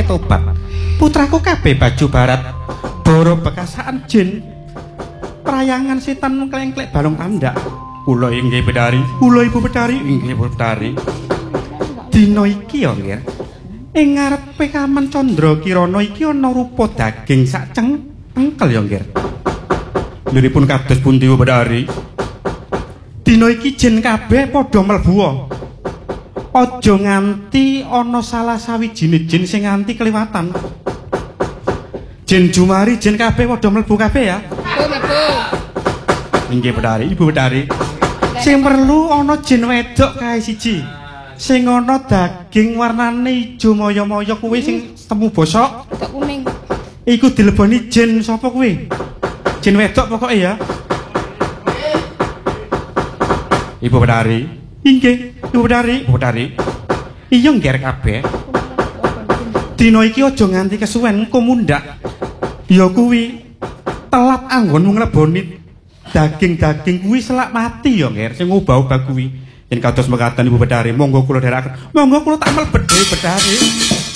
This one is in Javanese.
tobat. Putraku kabeh baju barat, boro bekasaan jin. Prayangan setan klengklek balong tandak. Kula inggih Bedari, kula Ibu Bedari, inggih Ibu Bedari. Dina iki ya, Nggih. Ing ngarepe Kaman Candra Kirana iki ana rupa daging sak cengkel ya, Nggih. Liripun kados pundi Ibu Bedari? Dina iki jin kabeh padha mlebu. Aja nganti ana salah sawijine jin sing nganti kliwatan. Jin Jumari jin kabeh padha mlebu kabeh ya. Inggih Bedari, Ibu Bedari. Sing perlu ana jin wedok kae siji. Sing ana daging warnane ijo moyo-moyo kuwi sing temu bosok. Wedok kuning. Iku dileboni jin sapa kuwi? Jin wedok pokoke ya. Ibu Bedari. Inggih, Ibu Bedari, Ibu Bedari. Iya ngger kabeh. Dina iki aja nganti kesuwen engko mundhak. Ya kuwi telat anggonmu ngleboni daging-daging kuwi selak mati ya ngger sing ubah-ubah kuwi. Yen kados mekaten Ibu Bedari, monggo kula dherekaken. Monggo kula tak mlebet Bedari.